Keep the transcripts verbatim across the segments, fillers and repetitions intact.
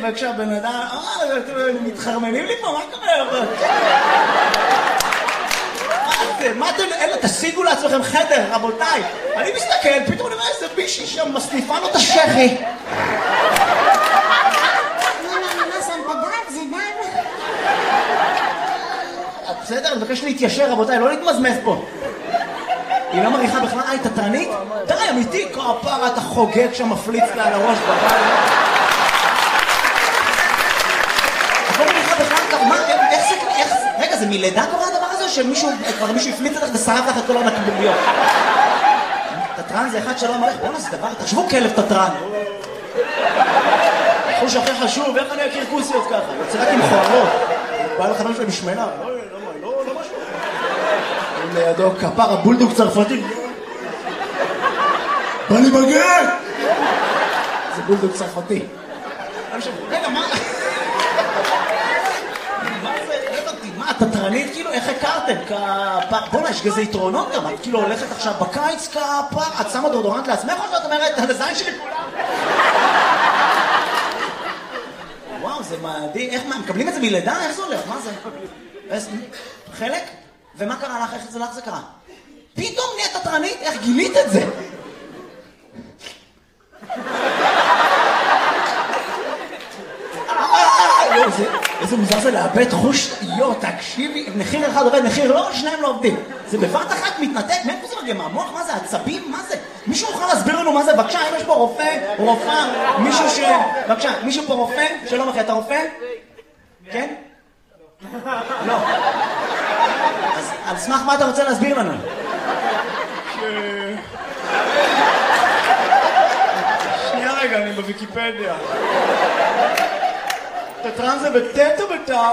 וכשהבן אדם, אה, מתחרמנים לי פה, מה קורה? מה אתם, אלה, תשיגו לעצמכם חדר, רבותיי. אני מסתכל, פתאום נראה איזה בישי שם מסניפה לו את השכי. בסדר, אני מבקש להתיישר, רבותיי, לא להתמזמז פה. היא לא מריחה בכלל, אה, היא תתרנית? די, אמיתי, כפרה, אתה חוגג שם, מפליץ לה על הראש בבית. את לא מריחה בכלל, מה, איך זה, איך זה, רגע, זה מלידה קורה הדבר הזה, או שמישהו, כבר מישהו הפליץ לך ושרף לך את כל הנקבוביות? תתרן זה אחד שלא מריח, בואו נעשה דבר, תחשבו כלב תתרן. חוש הכי חשוב, איך אני אכיר כוסיות ככה? יוצא רק עם חוערות. בא לחברים שלי בשמנה, לא, לא, לא, לא משהו. לידו כפר הבולדוג צרפתי. בא לי בגן! זה בולדוג צרפתי. רגע, מה? מה זה? מה, תתרנית? כאילו, איך הכרתם? כפר... בוא'נה, יש כזה יתרונות גם. את כאילו הולכת עכשיו בקיץ כפר, את שמה דורדורנט לעצמך או שאת אומרת, על הזין שלי כולם? וואו, זה מדהים. איך, מה, מקבלים את זה מלידה? איך זה הולך? מה זה? חלק? ומה קרה לך? איך זה לך זה קרה? פתאום נהיית תתרנית? איך גילית את זה? איזה מוזר זה לאבד חוש, יו, תקשיבי, מחיר אחד עובד, מחיר לא, שניים לא עובדים. זה בבת אחת מתנתק, מאיפה זה מגיע? מהמוח? מה זה? עצבים? מה זה? מישהו יכול להסביר לנו מה זה? בבקשה, אם יש פה רופא, רופאה, מישהו ש... בבקשה, מישהו פה רופא? שלום אחי, אתה רופא? כן? לא. אז על סמך מה אתה רוצה להסביר לנו? שנייה רגע, אני בוויקיפדיה. תתרן זה בטט או בטף?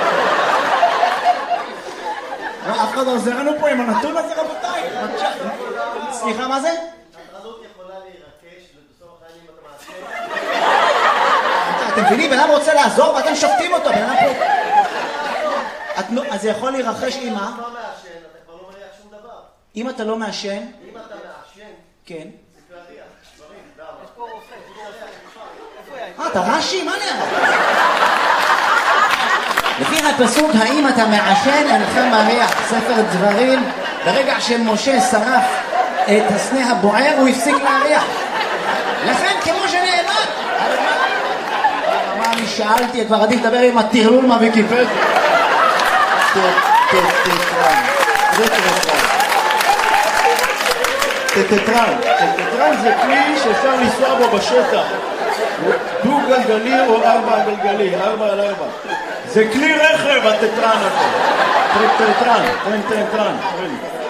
אף אחד עוזר לנו פה עם הנתון הזה, רבותיי. סליחה, מה זה? התרנות יכולה להירקש ובסוף החיים אתה מעשה. אתם מבינים, בן אדם רוצה לעזור ואתם שופטים אותו, בן אדם פה... אז זה יכול להירחש עם מה? אם אתה לא מעשן, אתה כבר לא מריח שום דבר. אם אתה לא מעשן? אם אתה מעשן, כן. זה כבר ריח, דברים, דמה. יש פה רופא, אה, אתה רש"י? מה נראה? לפי הפסוק, האם אתה מעשן אינך מריח, ספר דברים, ברגע שמשה שרף את הסנה הבוער, הוא הפסיק להריח. לכן, כמו שנאמר, מה אני שאלתי, כבר עדיף לדבר עם הטרלול מהוויקיפדיה. טטטרן, טטטרן, טטטרן זה כלי שאפשר לנסוע בו בשטח, דו גלגלי או ארבע גלגלי, ארבע על ארבע. זה כלי רכב הטטרן הזה. טטטרן, טטטרן, טטטרן.